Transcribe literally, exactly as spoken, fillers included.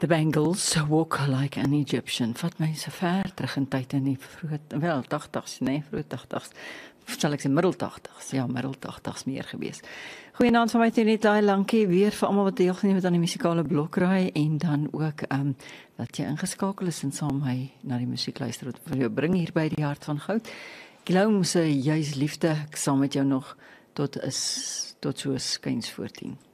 The Bangles, Walk Like an Egyptian. Vat my so ver terug in tyd in die vroeg, wel tagtigs, nee, vroeg tagtigs. Sal ek sê middel tagtigs, ja, middel tagtigs meer gewees. Goeienaand van my toe net daai lankie weer vir almal wat deelgeneem het aan die musikale blokraai en dan ook um, dat jy ingeskakel is en saam my na die musiek luister wat vir jou bring hier by die Hart van Goud. Gloum se juis liefde, ek saam met jou nog tot is tot so skuins voor tien.